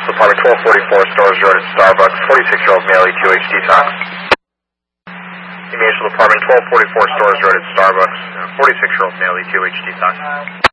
Department 1244, Stores Road at Starbucks, 46-year-old male, EQH detox. Municipal Department 1244, Stores Road at Starbucks, 46-year-old male, EQH detox.